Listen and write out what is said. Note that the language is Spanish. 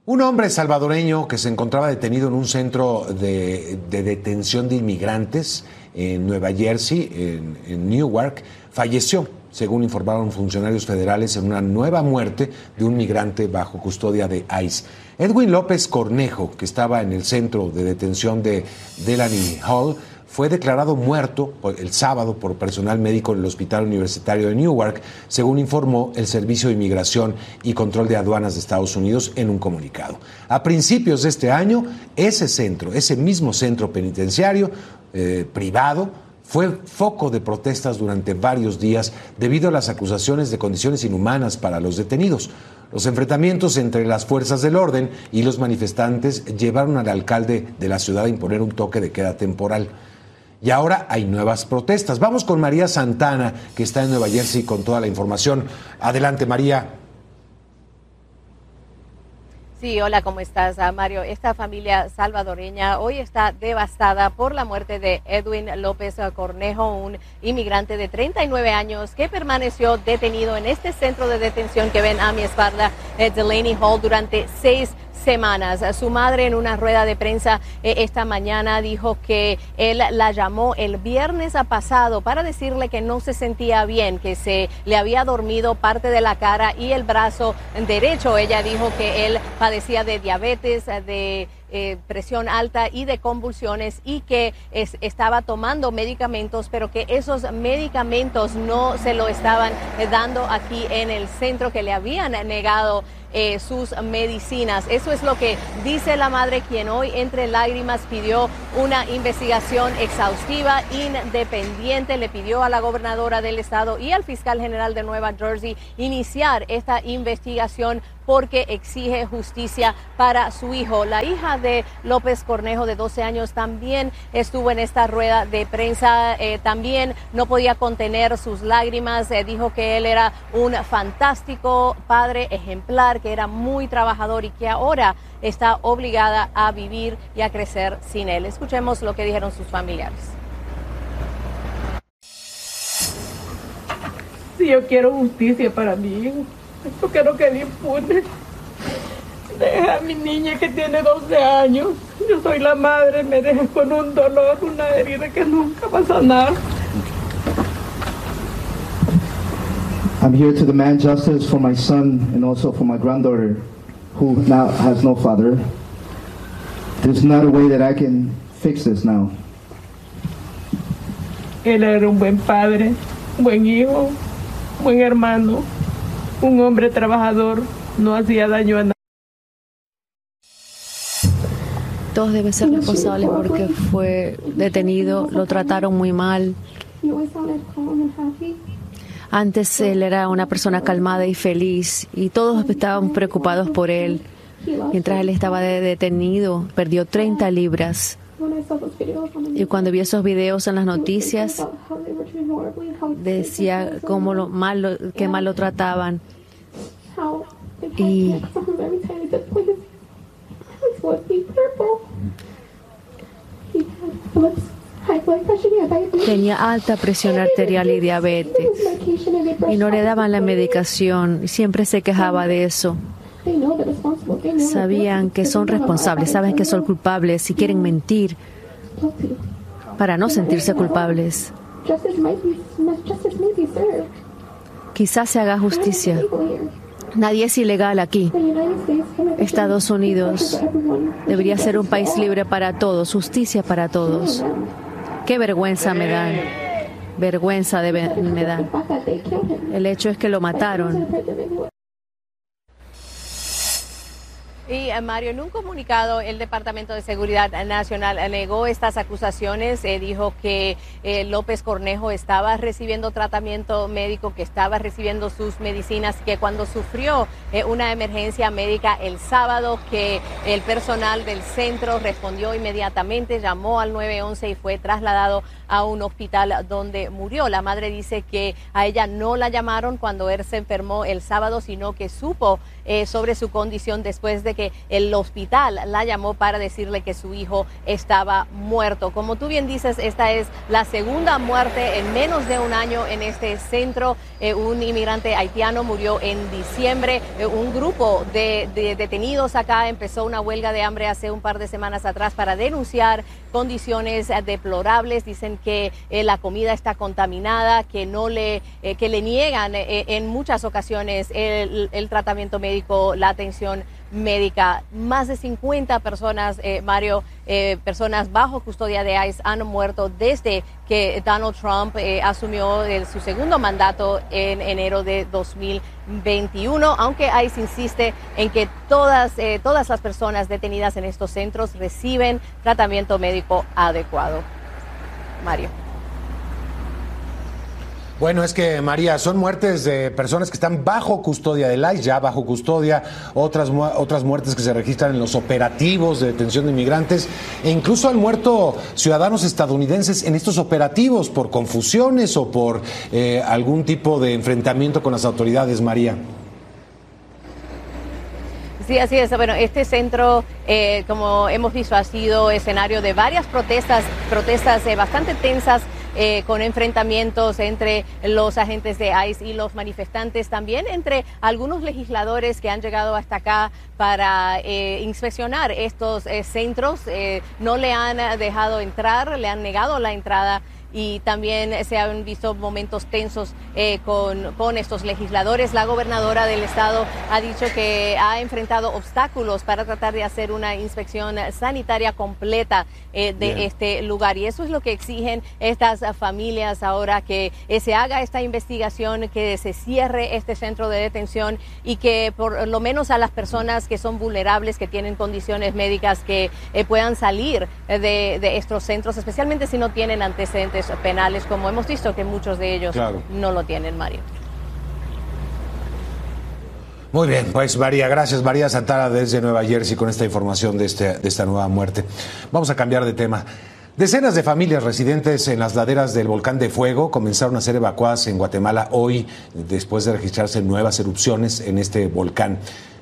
Un hombre salvadoreño que se encontraba detenido en un centro de detención de inmigrantes en Nueva Jersey, en Newark, falleció, según informaron funcionarios federales, en una nueva muerte de un migrante bajo custodia de ICE. Edwin López Cornejo, que estaba en el centro de detención de Delaney Hall, fue declarado muerto el sábado por personal médico en el Hospital Universitario de Newark, según informó el Servicio de Inmigración y Control de Aduanas de Estados Unidos en un comunicado. A principios de este año, ese mismo centro penitenciario privado, fue foco de protestas durante varios días debido a las acusaciones de condiciones inhumanas para los detenidos. Los enfrentamientos entre las fuerzas del orden y los manifestantes llevaron al alcalde de la ciudad a imponer un toque de queda temporal. Y ahora hay nuevas protestas. Vamos con María Santana, que está en Nueva Jersey con toda la información. Adelante, María. Sí, hola, ¿cómo estás, Mario? Esta familia salvadoreña hoy está devastada por la muerte de Edwin López Cornejo, un inmigrante de 39 años que permaneció detenido en este centro de detención que ven a mi espalda, Delaney Hall, durante 6 semanas. Su madre, en una rueda de prensa esta mañana, dijo que él la llamó el viernes pasado para decirle que no se sentía bien, que se le había dormido parte de la cara y el brazo derecho. Ella dijo que él padecía de diabetes, de presión alta y de convulsiones, y que estaba tomando medicamentos, pero que esos medicamentos no se lo estaban dando aquí en el centro, que le habían negado sus medicinas. Eso es lo que dice la madre, quien hoy entre lágrimas pidió una investigación exhaustiva, independiente. Le pidió a la gobernadora del estado y al fiscal general de Nueva Jersey iniciar esta investigación porque exige justicia para su hijo. La hija de López Cornejo, de 12 años, también estuvo en esta rueda de prensa. También no podía contener sus lágrimas. Dijo que él era un fantástico padre ejemplar, que era muy trabajador y que ahora está obligada a vivir y a crecer sin él. Escuchemos lo que dijeron sus familiares. Sí, yo quiero justicia para mi hijo. Yo quiero que le impune. Deja a mi niña que tiene 12 años. Yo soy la madre, me deja con un dolor, una herida que nunca va a sanar. I'm here to demand justice for my son and also for my granddaughter, who now has no father. There's not a way that I can fix this now. Él era un buen padre, buen hijo, buen hermano, un hombre trabajador, no hacía daño a nadie. Todos deben ser responsables porque fue detenido, lo trataron muy mal. Antes él era una persona calmada y feliz y todos estaban preocupados por él. Mientras él estaba detenido, perdió 30 libras. Y cuando vi esos videos en las noticias, decía qué mal lo trataban. Y tenía alta presión arterial y diabetes y no le daban la medicación y siempre se quejaba de eso. Sabían que son responsables, saben que son culpables y quieren mentir para no sentirse culpables. Quizás se haga justicia. Nadie es ilegal aquí. Estados Unidos debería ser un país libre para todos, justicia para todos. Qué vergüenza me dan. Vergüenza me dan. El hecho es que lo mataron. Y Mario, en un comunicado, el Departamento de Seguridad Nacional negó estas acusaciones. Dijo que López Cornejo estaba recibiendo tratamiento médico, que estaba recibiendo sus medicinas, que cuando sufrió una emergencia médica el sábado, que el personal del centro respondió inmediatamente, llamó al 911 y fue trasladado a un hospital donde murió. La madre dice que a ella no la llamaron cuando él se enfermó el sábado, sino que supo sobre su condición después de que el hospital la llamó para decirle que su hijo estaba muerto. Como tú bien dices, esta es la segunda muerte en menos de un año en este centro. Un inmigrante haitiano murió en diciembre. Un grupo de detenidos acá empezó una huelga de hambre hace un par de semanas atrás para denunciar condiciones deplorables. Dicen que la comida está contaminada, que le niegan en muchas ocasiones el tratamiento médico, la atención médica. Más de 50 personas, Mario, personas bajo custodia de ICE han muerto desde que Donald Trump asumió su segundo mandato en enero de 2021, aunque ICE insiste en que todas las personas detenidas en estos centros reciben tratamiento médico adecuado. Mario. Bueno, es que, María, son muertes de personas que están bajo custodia del ICE, ya bajo custodia, otras muertes que se registran en los operativos de detención de inmigrantes, e incluso han muerto ciudadanos estadounidenses en estos operativos por confusiones o por algún tipo de enfrentamiento con las autoridades, María. Sí, así es. Bueno, este centro, como hemos visto, ha sido escenario de varias protestas bastante tensas, con enfrentamientos entre los agentes de ICE y los manifestantes, también entre algunos legisladores que han llegado hasta acá para inspeccionar estos centros. No le han dejado entrar, le han negado la entrada. Y también se han visto momentos tensos con estos legisladores. La gobernadora del estado ha dicho que ha enfrentado obstáculos para tratar de hacer una inspección sanitaria completa de este lugar. Y eso es lo que exigen estas familias ahora, que se haga esta investigación, que se cierre este centro de detención y que por lo menos a las personas que son vulnerables, que tienen condiciones médicas, que puedan salir de estos centros, especialmente si no tienen antecedentes penales, como hemos visto que muchos de ellos no lo tienen, Mario. Muy bien, pues María, gracias. María Santana desde Nueva Jersey con esta información de esta nueva muerte. Vamos a cambiar de tema. Decenas de familias residentes en las laderas del volcán de Fuego comenzaron a ser evacuadas en Guatemala hoy, después de registrarse nuevas erupciones en este volcán.